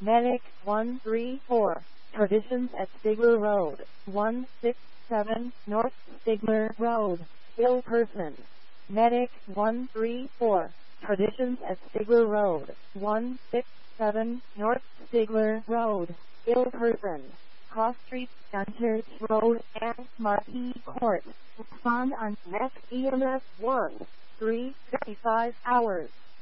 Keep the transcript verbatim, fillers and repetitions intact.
Medic one three four, Traditions at Stigler Road, one six seven North Stigler Road, ill person. Medic one three four, Traditions at Stigler Road, one six seven North Stigler Road, ill person. Cross Street, Gunter Road, and Marquis Court. Respond on next E M S one, three fifty-five hours.